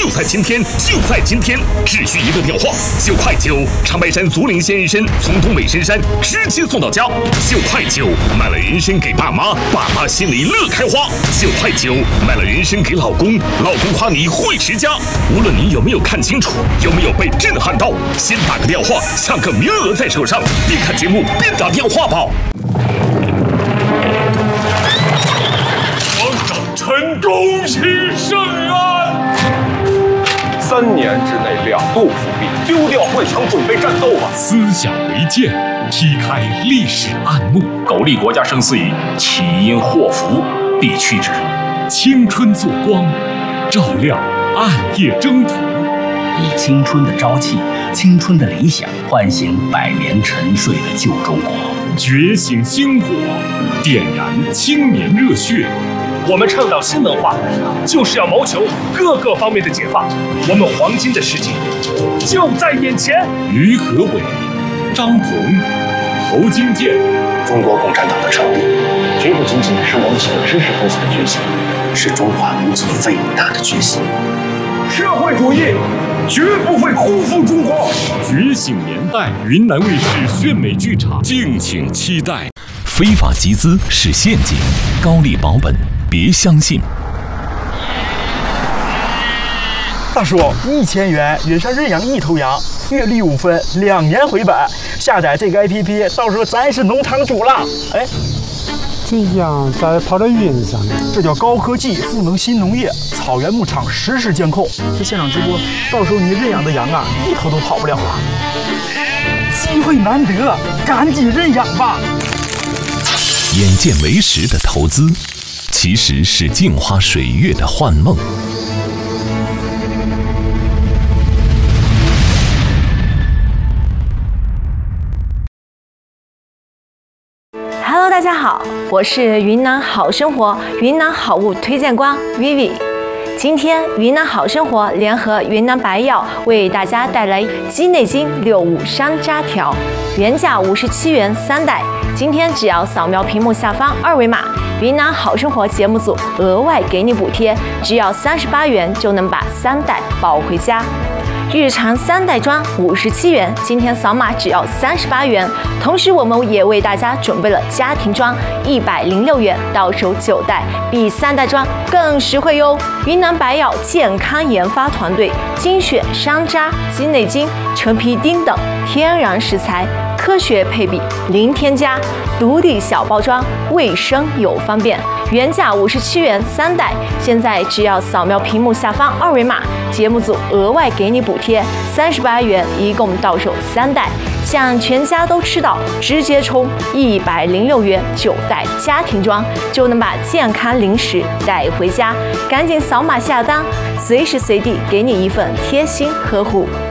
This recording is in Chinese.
就在今天，就在今天，只需一个电话，9块9，长白山竹林鲜人参从东北深山直接送到家，9块9，买了人参给爸妈，爸妈心里乐开花；9块9，买了人参给老公，老公夸你会持家。无论你有没有看清楚，有没有被震撼到，先打个电话，抢个名额在手上，边看节目边打电话吧。 皇上臣恭喜圣安。3年之内2度复辟，丢掉幻想，准备战斗吧。 思想为鉴，劈开历史暗幕。 苟利国家生死以，岂因祸福必趋之。 青春作光，照亮暗夜征途。 以青春的朝气、青春的理想，唤醒100年沉睡的旧中国。 觉醒星火，点燃青年热血。 我们倡导新文化，就是要谋求各个方面的解放。我们黄金的世纪就在眼前。 于和伟、张鹏、侯金健。 中国共产党的成立，绝不仅仅是我们几个知识分子的决心，是中华民族伟大的决心。 社会主义绝不会辜负中国。 觉醒年代，云南卫视炫美剧场，敬请期待。 非法集资是陷阱，高利保本别相信。 大叔，1000元远山认养1头羊，月利5分，2年回本。下载这个 APP， 到时候咱是农场主了。哎， 这羊咋跑到云上呢？ 这叫高科技赋能新农业，草原牧场实时监控，这现场直播，到时候你认养的羊啊，1头都跑不了啊！机会难得，赶紧认养吧。 眼见为实的投资，其实是镜花水月的幻梦。 Hello， 大家好，我是云南好生活云南好物推荐官 Vivi。今天云南好生活联合云南白药为大家带来鸡内金65山楂条，原价57元3袋。今天只要扫描屏幕下方2维码，云南好生活节目组额外给你补贴，只要38元就能把3袋抱回家。日常3袋装57元，今天扫码只要38元。同时，我们也为大家准备了家庭装106元，到手9袋，比3袋装更实惠哟。云南白药健康研发团队精选山楂、鸡内金、陈皮丁等天然食材，科学配比，零添加，独立小包装，卫生又方便。原价57元3袋，现在只要扫描屏幕下方2维码，节目组额外给你补贴38元，一共到手3袋。想全家都吃到，直接冲106元9袋家庭装，就能把健康零食带回家。赶紧扫码下单，随时随地给你一份贴心呵护。